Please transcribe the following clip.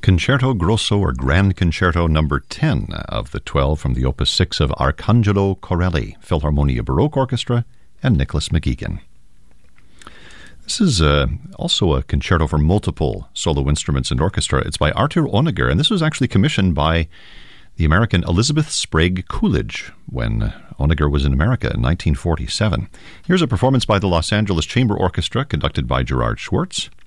Concerto Grosso or Grand Concerto number 10 of the 12 from the Opus 6 of Arcangelo Corelli, Philharmonia Baroque Orchestra, and Nicholas McGeegan. This is also a concerto for multiple solo instruments and orchestra. It's by Artur Honegger, and this was actually commissioned by the American Elizabeth Sprague Coolidge when Honegger was in America in 1947. Here's a performance by the Los Angeles Chamber Orchestra, conducted by Gerard Schwartz.